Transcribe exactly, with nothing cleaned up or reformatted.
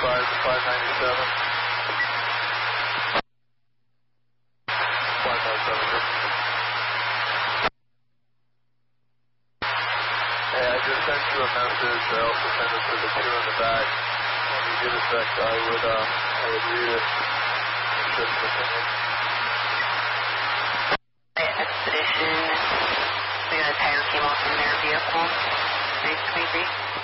five to five ninety-seven. five ninety-seven, sir. Hey, I just sent you a message. I also sent it to the two in the back. When you get a sec, I would, uh, I would read it. Shift the opinion. Expedition, we got a tire came off from their vehicle. Nice to meet you.